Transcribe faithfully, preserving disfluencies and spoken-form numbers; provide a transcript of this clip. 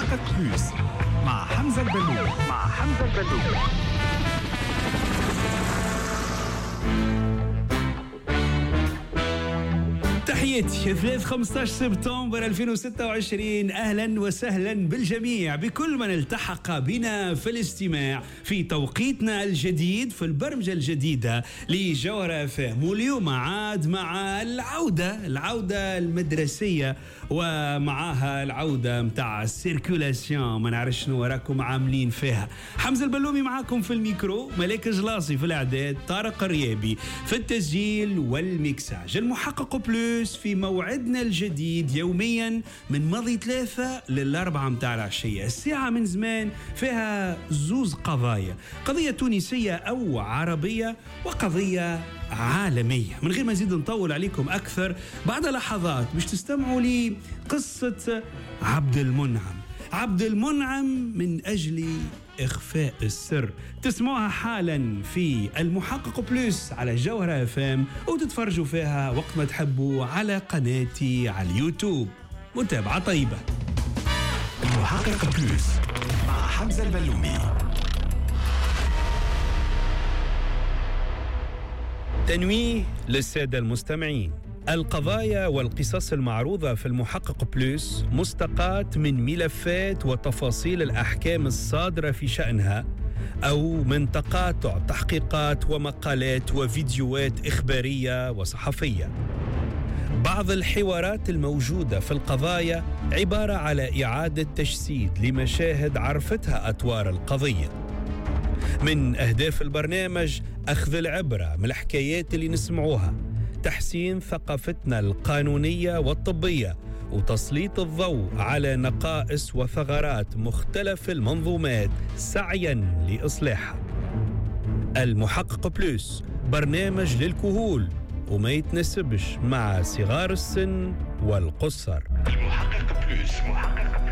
المحقق بلوس مع حمزة البلومي مع حمزة البلومي. تحياتي ثلاثة خمسة عشر سبتمبر ألفين وستة وعشرين. أهلا وسهلا بالجميع بكل من التحق بنا في الاستماع في توقيتنا الجديد في البرمجة الجديدة لجوهرة اف ام. واليوم عاد مع العودة العودة المدرسية ومعها العودة متاع السيركولاسيون. ما نعرفش شنو راكم عاملين فيها. حمزة البلومي معاكم في الميكرو، ملاك جلاصي في الإعداد، طارق الريابي في التسجيل والميكساج. المحقق بلوس في موعدنا الجديد يوميا من ماضي ثلاثة للأربعة متاع العشية. الساعة من زمان فيها زوز قضايا، قضية تونسية أو عربية وقضية عالمية. من غير ما نزيد نطول عليكم أكثر، بعد لحظات باش تستمعوا لي قصة عبد المنعم. عبد المنعم من أجل إخفاء السر. تسمعوها حالا في المحقق بلوس على جوهرة اف ام، وتتفرجوا فيها وقت ما تحبوا على قناتي على اليوتيوب. متابعة طيبة. المحقق بلوس مع حمزة البلومي. تنويه للسادة المستمعين: القضايا والقصص المعروضة في المحقق بلوس مستقاة من ملفات وتفاصيل الأحكام الصادرة في شأنها، أو من تقاطع تحقيقات ومقالات وفيديوهات إخبارية وصحفية. بعض الحوارات الموجودة في القضايا عبارة على إعادة تجسيد لمشاهد عرفتها أطوار القضية. من أهداف البرنامج أخذ العبرة من الحكايات اللي نسمعوها، تحسين ثقافتنا القانونية والطبية، وتسليط الضوء على نقائص وثغرات مختلف المنظومات سعياً لإصلاحها. المحقق بلوس برنامج للكهول وما يتناسبش مع صغار السن والقصر. المحقق بلوس محقق